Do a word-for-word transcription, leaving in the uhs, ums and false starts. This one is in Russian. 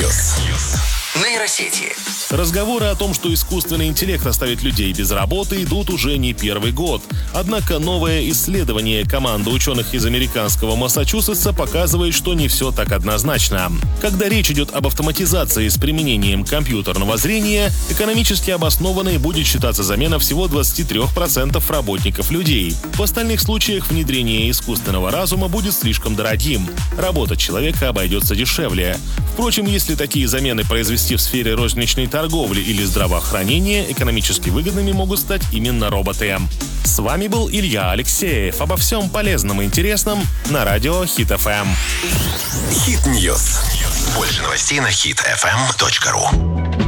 Хит-ньюс. Нейросети. Разговоры о том, что искусственный интеллект оставит людей без работы, идут уже не первый год. Однако новое исследование команды ученых из американского Массачусетса показывает, что не все так однозначно. Когда речь идет об автоматизации с применением компьютерного зрения, экономически обоснованной будет считаться замена всего двадцать три процента работников людей. В остальных случаях внедрение искусственного разума будет слишком дорогим. Работа человека обойдется дешевле. Впрочем, если такие замены произвести в сфере розничной торговли или здравоохранения, экономически выгодными могут стать именно роботы. С вами был Илья Алексеев. Обо всем полезном и интересном на радио Хит эф эм. Хит-ньюс. Больше новостей на хит эф эм точка ру.